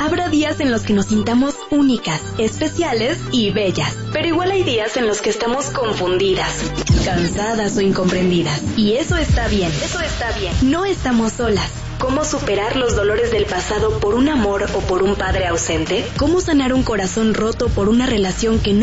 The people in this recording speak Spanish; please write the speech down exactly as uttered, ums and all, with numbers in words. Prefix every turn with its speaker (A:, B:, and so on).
A: Habrá días en los que nos sintamos únicas, especiales y bellas. Pero igual hay días en los que estamos confundidas, cansadas o incomprendidas. Y eso está bien. Eso está bien. No estamos solas. ¿Cómo superar los dolores del pasado por un amor o por un padre ausente? ¿Cómo sanar un corazón roto por una relación que no